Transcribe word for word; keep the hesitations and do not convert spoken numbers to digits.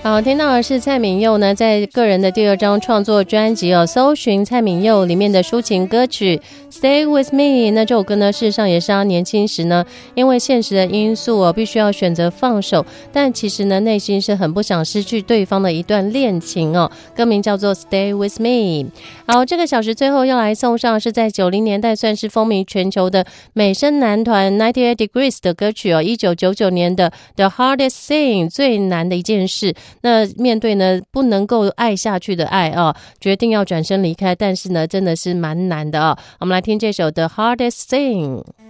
好，听到的是蔡旻佑呢，在个人的第二张创作专辑哦，搜寻蔡旻佑里面的抒情歌曲 Stay With Me。 那这首歌呢，事实上也是他年轻时呢，因为现实的因素哦，必须要选择放手，但其实呢，内心是很不想失去对方的一段恋情哦。歌名叫做 Stay With Me。 好，这个小时最后要来送上是在九零年代算是风靡全球的美声男团九十八 Degrees 的歌曲哦，一九九九年的 The Hardest Thing 最难的一件事。那面对呢不能够爱下去的爱啊，决定要转身离开，但是呢真的是蛮难的啊。我们来听这首 The Hardest Thing。